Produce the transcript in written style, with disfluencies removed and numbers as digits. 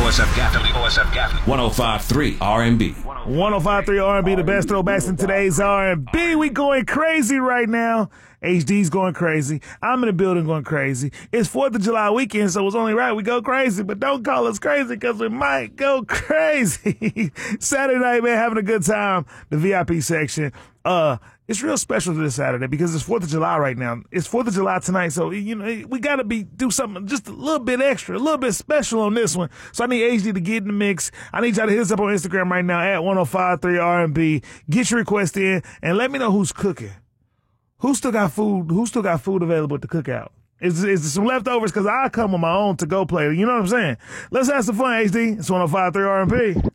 OSF Gaffney. 105.3 R&B. 105.3 R&B, the best throwbacks in today's R&B. We going crazy right now. HD's going crazy. I'm in the building going crazy. It's 4th of July weekend, so it's only right we go crazy. But don't call us crazy because we might go crazy. Saturday night, man, having a good time. The VIP section. It's real special this Saturday because it's 4th of July right now. It's 4th of July tonight, so, you know, we got to do something just a little bit extra, a little bit special on this one. So I need HD to get in the mix. I need y'all to hit us up on Instagram right now at 105.3 R&B. Get your request in and let me know who's cooking. Who still got food? Who still got food available to cook out? Is there some leftovers? Because I come on my own to-go plate. You know what I'm saying? Let's have some fun, HD. It's 105.3 R&B.